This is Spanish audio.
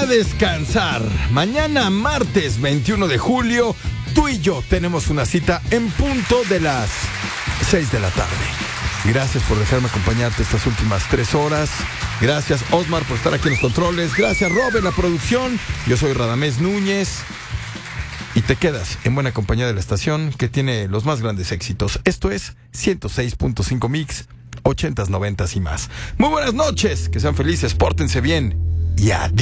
a descansar. Mañana, martes 21 de julio, tú y yo tenemos una cita en punto de las 6 de la tarde. Gracias por dejarme acompañarte estas últimas 3 horas. Gracias, Osmar, por estar aquí en los controles. Gracias, Rob, en la producción. Yo soy Radamés Núñez. Y te quedas en buena compañía de la estación que tiene los más grandes éxitos. Esto es 106.5 Mix, 80s, 90s y más. Muy buenas noches, que sean felices, pórtense bien y adiós.